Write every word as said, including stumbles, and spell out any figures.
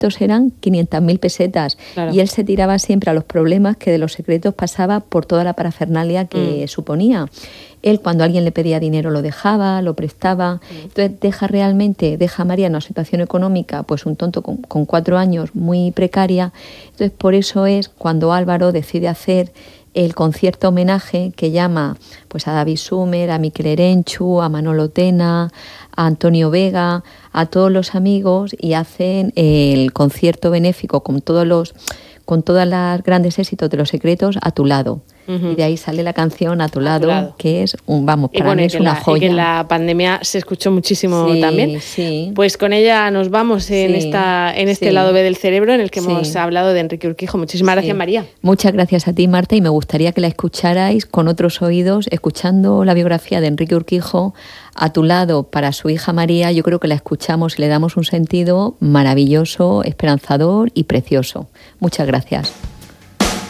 eran quinientas mil pesetas. Claro. Y él se tiraba siempre a los problemas que de Los Secretos pasaba por toda la parafernalia que mm. suponía. Él, cuando alguien le pedía dinero, lo dejaba, lo prestaba. Mm. Entonces deja realmente, deja a María en una situación económica, pues un tonto con, con cuatro años, muy precaria. Entonces por eso es cuando Álvaro decide hacer el concierto homenaje que llama pues a David Sumer, a Mikel Erenchu, a Manolo Tena, a Antonio Vega, a todos los amigos, y hacen el concierto benéfico con todos los con todos los grandes éxitos de Los Secretos a tu lado. Uh-huh. Y de ahí sale la canción A tu lado, tu lado. Que es un, vamos, para bueno, mí es una la, joya. Y que en la pandemia se escuchó muchísimo sí, también. Sí. Pues con ella nos vamos en, sí, esta, en este sí. lado B del cerebro, en el que sí. hemos hablado de Enrique Urquijo. Muchísimas sí. gracias, María. Muchas gracias a ti, Marta, y me gustaría que la escucharais con otros oídos, escuchando la biografía de Enrique Urquijo a tu lado para su hija María. Yo creo que la escuchamos y le damos un sentido maravilloso, esperanzador y precioso. Muchas gracias.